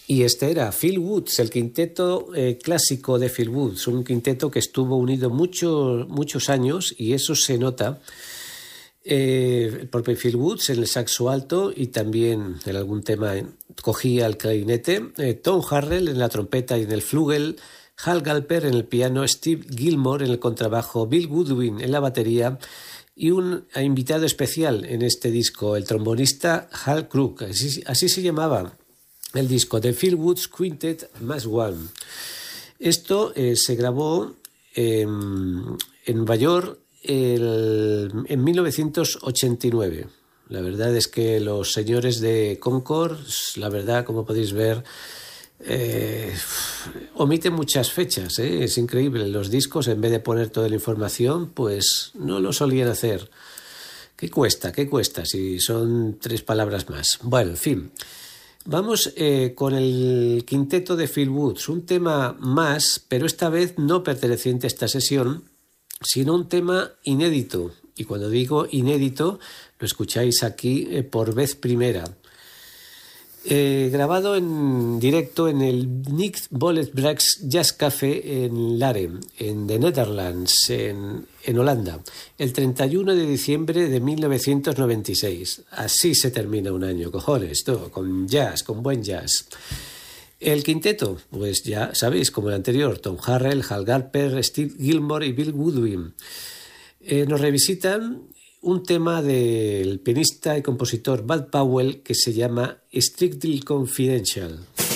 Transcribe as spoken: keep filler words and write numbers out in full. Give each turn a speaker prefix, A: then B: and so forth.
A: Y este era Phil Woods, el quinteto eh, clásico de Phil Woods, un quinteto que estuvo unido muchos muchos años y eso se nota. Eh, el propio Phil Woods en el saxo alto y también en algún tema cogía el clarinete, eh, Tom Harrell en la trompeta y en el flugel, Hal Galper en el piano, Steve Gilmore en el contrabajo, Bill Goodwin en la batería y un invitado especial en este disco, el trombonista Hal Crook, así, así se llamaba el disco de Phil Woods Quintet más One. Esto eh, se grabó eh, en Nueva York el, en mil novecientos ochenta y nueve. La verdad es que los señores de Concord, la verdad, como podéis ver, eh, omiten muchas fechas, ¿eh? Es increíble. Los discos, en vez de poner toda la información, pues no lo solían hacer. ¿Qué cuesta? ¿Qué cuesta? Si son tres palabras más. Bueno, en fin. Vamos eh, con el quinteto de Phil Woods, un tema más, pero esta vez no perteneciente a esta sesión, sino un tema inédito. Y cuando digo inédito, lo escucháis aquí eh, por vez primera. Eh, grabado en directo en el Nick Bolletbrugge Jazz Café en Laren, en The Netherlands, en, en Holanda, el treinta y uno de diciembre de mil novecientos noventa y seis. Así se termina un año, cojones, todo, con jazz, con buen jazz. El quinteto, pues ya sabéis, como el anterior, Tom Harrell, Hal Galper, Steve Gilmore y Bill Goodwin. Eh, nos revisitan un tema del pianista y compositor Bud Powell que se llama Strictly Confidential.